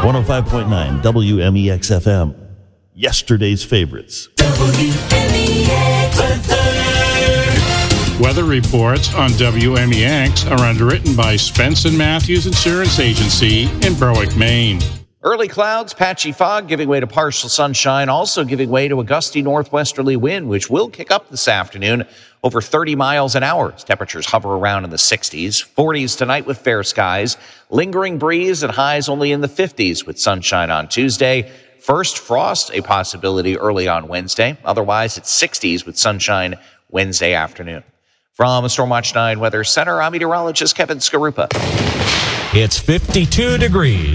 105.9 WMEX FM. Yesterday's favorites. Weather reports on WMEX are underwritten by Spence & Matthews Insurance Agency in Berwick, Maine. Early clouds, patchy fog, giving way to partial sunshine, also giving way to a gusty northwesterly wind, which will kick up this afternoon over 30 miles an hour. Temperatures hover around in the 60s, 40s tonight with fair skies, lingering breeze and highs only in the 50s with sunshine on Tuesday. First frost, a possibility early on Wednesday. Otherwise, it's 60s with sunshine Wednesday afternoon. From Stormwatch 9 Weather Center, I'm meteorologist Kevin Skarupa. It's 52 degrees.